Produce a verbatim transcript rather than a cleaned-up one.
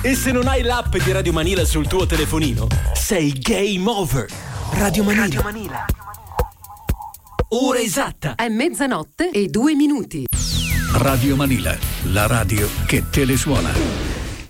E se non hai l'app di Radio Manila sul tuo telefonino, sei game over. Radio Manila. Radio Manila. Ora esatta. È mezzanotte e due minuti. Radio Manila, la radio che te le suona.